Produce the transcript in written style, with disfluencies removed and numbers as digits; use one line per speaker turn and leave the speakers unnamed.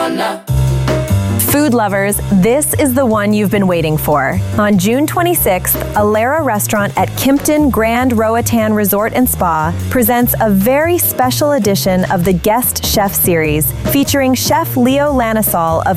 Food lovers, this is the one you've been waiting for. On June 26th, Alara Restaurant at Kimpton Grand Roatan Resort and Spa presents a very special edition of the Guest Chef Series featuring Chef Leo Lanisol of